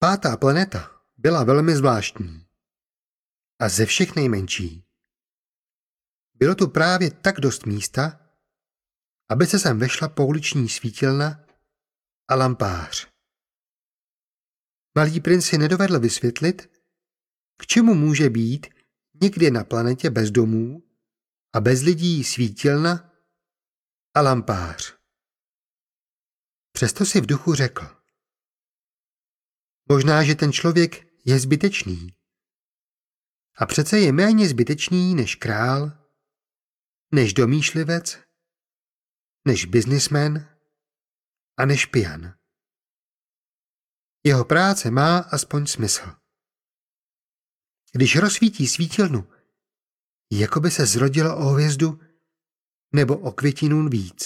Pátá planeta byla velmi zvláštní a ze všech nejmenší. Bylo tu právě tak dost místa, aby se sem vešla pouliční svítilna a lampář. Malý princ si nedovedl vysvětlit, k čemu může být někde na planetě bez domů a bez lidí svítilna a lampář. Přesto si v duchu řekl: možná, že ten člověk je zbytečný. A přece je méně zbytečný než král, než domýšlivec, než biznismen a než pijan. Jeho práce má aspoň smysl. Když rozsvítí svítilnu, jako by se zrodilo o hvězdu nebo o květinu víc.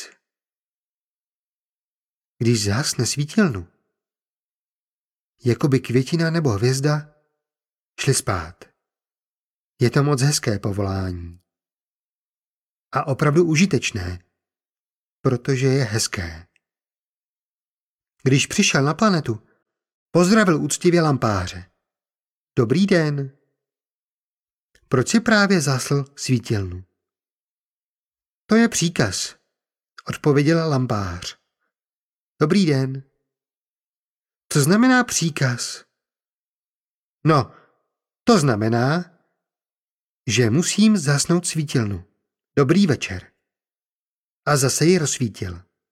Když zhasne svítilnu, jako by květina nebo hvězda šly spát. Je to moc hezké povolání. A opravdu užitečné, protože je hezké. Když přišel na planetu, pozdravil úctivě lampáře. Dobrý den. Proč si právě zasl svítilnu? To je příkaz, odpověděl lampář. Dobrý den. Co znamená příkaz? No, to znamená, že musím zhasnout svítilnu. Dobrý večer. A zase ji rozsvítil.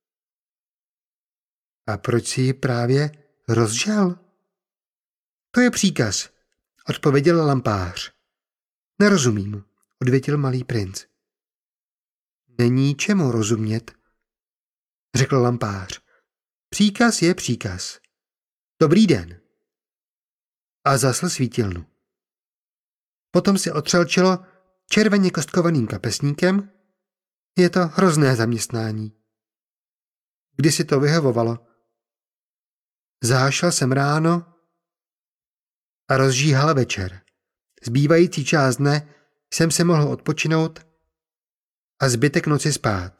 A proč si ji právě rozžal? To je příkaz, odpověděl lampář. Nerozumím, odvětil malý princ. Není čemu rozumět, řekl lampář. Příkaz je příkaz. Dobrý den. A zasl svítilnu. Potom si otřel čelo červeně kostkovaným kapesníkem. Je to hrozné zaměstnání. Kdy si to vyhovovalo? Zahašel jsem ráno a rozžíhal večer. Zbývající část dne jsem se mohl odpočinout a zbytek noci spát.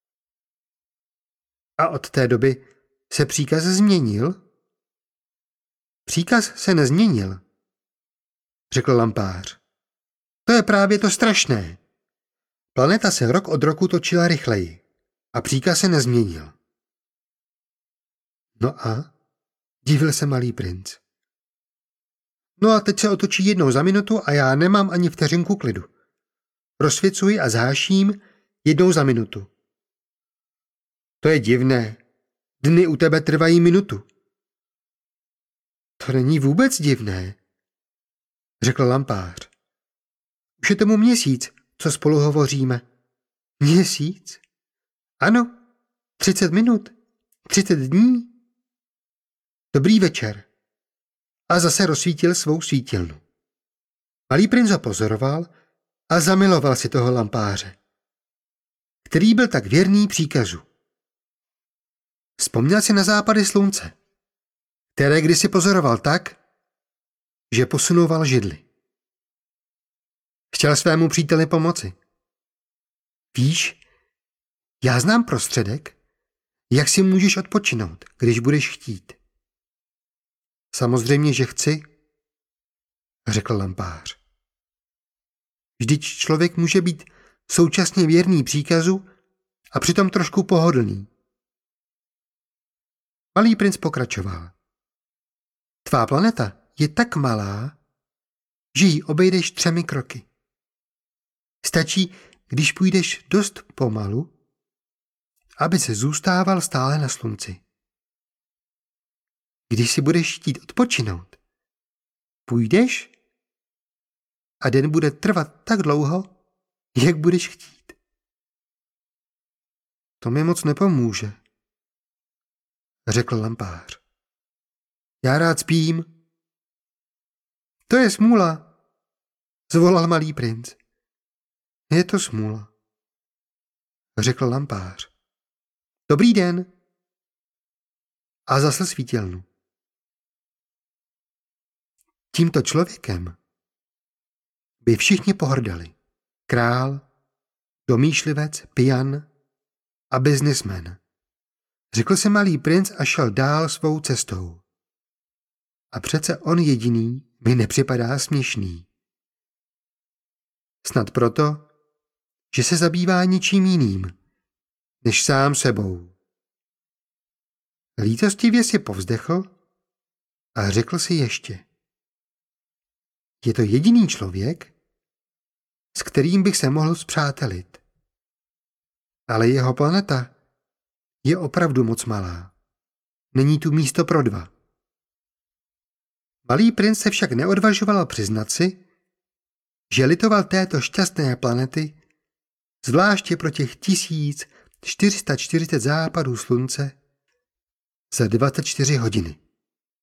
A od té doby se příkaz změnil? Příkaz se nezměnil, řekl lampář. To je právě to strašné. Planeta se rok od roku točila rychleji a příkaz se nezměnil. No a? Divil se malý princ. No a teď se otočí jednou za minutu a já nemám ani vteřinku klidu. Rozsvěcuji a zháším jednou za minutu. To je divné. Dny u tebe trvají minutu. To není vůbec divné, řekl lampář. Už je tomu měsíc, co spolu hovoříme. Měsíc? Ano, 30 minut, 30 dní. Dobrý večer. A zase rozsvítil svou svítilnu. Malý princ ho pozoroval a zamiloval si toho lampáře, který byl tak věrný příkazu. Vzpomněl si na západy slunce, které kdysi pozoroval tak, že posunoval židli. Chtěl svému příteli pomoci. Víš, já znám prostředek, jak si můžeš odpočinout, když budeš chtít. Samozřejmě, že chci, řekl lampář. Vždyť člověk může být současně věrný příkazu a přitom trošku pohodlný. Malý princ pokračoval. Tvá planeta je tak malá, že ji obejdeš 3 kroky. Stačí, když půjdeš dost pomalu, aby se zůstával stále na slunci. Když si budeš chtít odpočinout, půjdeš a den bude trvat tak dlouho, jak budeš chtít. To mi moc nepomůže, řekl lampář. Já rád spím. To je smůla, zvolal malý princ. Je to smůla, řekl lampář. Dobrý den. A zasl svítilnu. Tímto člověkem by všichni pohrdali. Král, domýšlivec, pijan a biznismen. Řekl se malý princ a šel dál svou cestou. A přece on jediný mi nepřipadá směšný. Snad proto, že se zabývá ničím jiným, než sám sebou. Lítostivě si povzdechl a řekl si ještě. Je to jediný člověk, s kterým bych se mohl spřátelit. Ale jeho planeta je opravdu moc malá. Není tu místo pro dva. Malý princ se však neodvažoval přiznat si, že litoval této šťastné planety, zvláště pro těch 1440 západů slunce za 24 hodiny.